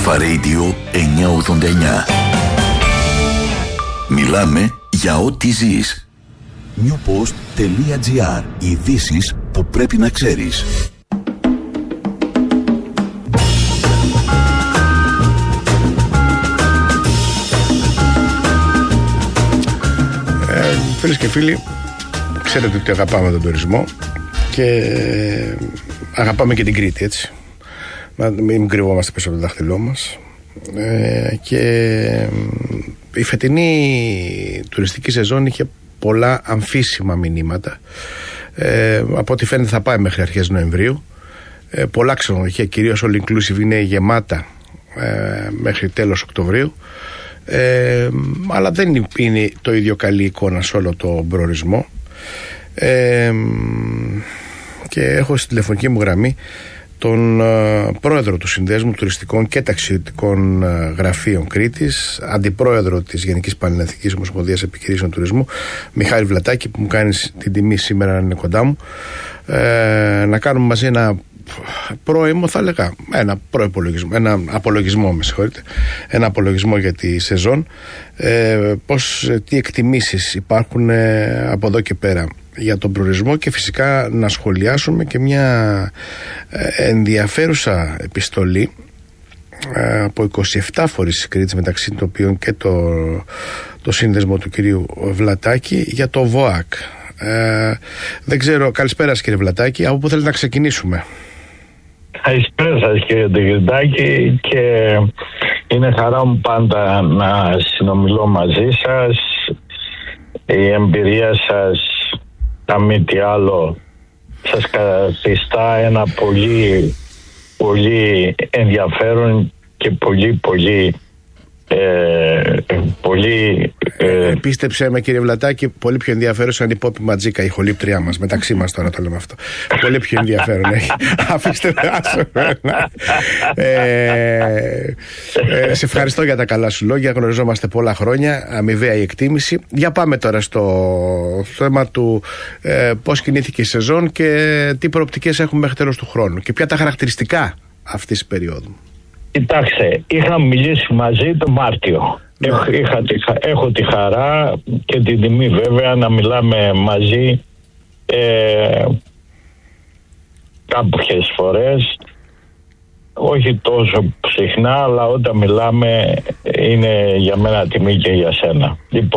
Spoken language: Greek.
Αλφα Radio 989. Μιλάμε για ό,τι ζεις. newpost.gr. Ειδήσεις που πρέπει να ξέρεις. Φίλες και φίλοι, ξέρετε ότι αγαπάμε τον τουρισμό και αγαπάμε και την Κρήτη, έτσι. Μην κρυβόμαστε πίσω από το δάχτυλό μας. Και η φετινή τουριστική σεζόν είχε πολλά αμφίσιμα μηνύματα. Από ό,τι φαίνεται θα πάει μέχρι αρχές Νοεμβρίου. Πολλά ξενοδοχεία, κυρίως all inclusive, είναι γεμάτα μέχρι τέλος Οκτωβρίου. Αλλά δεν είναι το ίδιο καλή εικόνα σε όλο το προορισμό. Και έχω στη τηλεφωνική μου γραμμή τον πρόεδρο του Συνδέσμου Τουριστικών και Ταξιδιωτικών Γραφείων Κρήτης, αντιπρόεδρο της Γενικής Πανελληνικής Ομοσπονδίας Επιχειρήσεων Τουρισμού, Μιχάλη Βλατάκη, που μου κάνει την τιμή σήμερα να είναι κοντά μου, να κάνουμε μαζί ένα πρόημο, θα έλεγα, ένα απολογισμό για τη σεζόν, τι εκτιμήσεις υπάρχουν από εδώ και πέρα για τον προορισμό, και φυσικά να σχολιάσουμε και μια ενδιαφέρουσα επιστολή από 27 φορείς της Κρήτης, μεταξύ των οποίων και το σύνδεσμο του κυρίου Βλατάκη, για το ΒΟΑΚ. Δεν ξέρω, καλησπέρα κύριε Βλατάκη, από πού θέλετε να ξεκινήσουμε? Καλησπέρα σας κύριε Ντεγριτάκη, και είναι χαρά μου πάντα να συνομιλώ μαζί σας. Η εμπειρία σας, τα μη τι άλλο, σας καθιστά ένα πολύ πολύ ενδιαφέρον και πολύ πίστεψέ με κύριε Βλατάκη, πολύ πιο ενδιαφέρον είναι η Πόπη Ματζίκα, η χολύπτριά μας, μεταξύ μας τώρα το λέμε αυτό. Πολύ πιο ενδιαφέρον έχει. Αφήστε σε ευχαριστώ για τα καλά σου λόγια, γνωριζόμαστε πολλά χρόνια, αμοιβαία η εκτίμηση. Για πάμε τώρα στο θέμα του πώς κινήθηκε η σεζόν και τι προοπτικές έχουμε μέχρι τέλος του χρόνου και ποια τα χαρακτηριστικά αυτής της περίοδου. Κοιτάξτε, είχα μιλήσει μαζί τον Μάρτιο. Ναι. Έχω τη χαρά και την τιμή βέβαια να μιλάμε μαζί κάποιες φορές, όχι τόσο συχνά, αλλά όταν μιλάμε είναι για μένα τιμή και για σένα. Λοιπόν,